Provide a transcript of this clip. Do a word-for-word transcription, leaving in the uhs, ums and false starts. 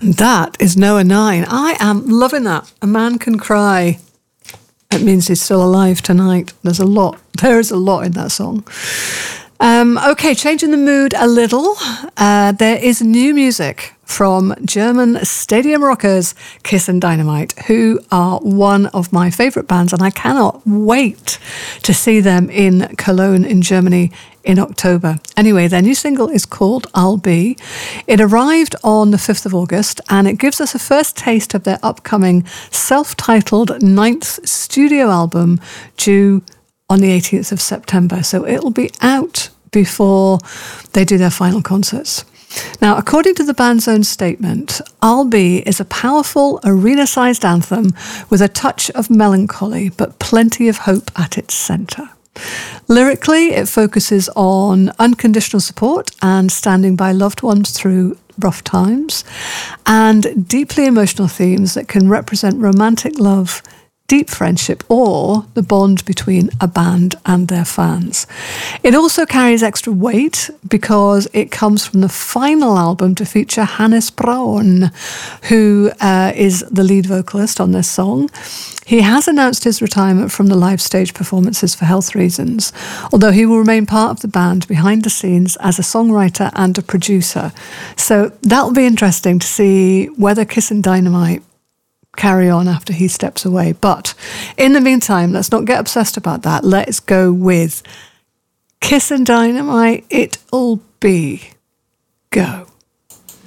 That is Noah Nine. I am loving that. A Man Can Cry. It means he's still alive tonight. There's a lot. There is a lot in that song. Um, okay, changing the mood a little. Uh, there is new music from German stadium rockers Kiss and Dynamite, who are one of my favourite bands, and I cannot wait to see them in Cologne in Germany in October. Anyway, their new single is called I'll Be. It arrived on the fifth of August, and it gives us a first taste of their upcoming self-titled ninth studio album due on the eighteenth of September. So it'll be out before they do their final concerts. Now, according to the band's own statement, I'll Be is a powerful, arena-sized anthem with a touch of melancholy, but plenty of hope at its centre. Lyrically, it focuses on unconditional support and standing by loved ones through rough times, and deeply emotional themes that can represent romantic love, deep friendship, or the bond between a band and their fans. It also carries extra weight because it comes from the final album to feature Hannes Braun, who uh, is the lead vocalist on this song. He has announced his retirement from the live stage performances for health reasons, although he will remain part of the band behind the scenes as a songwriter and a producer. So that'll be interesting to see whether Kiss and Dynamite carry on after he steps away. But in the meantime, let's not get obsessed about that. Let's go with Kiss and Dynamite, It'll Be. Go.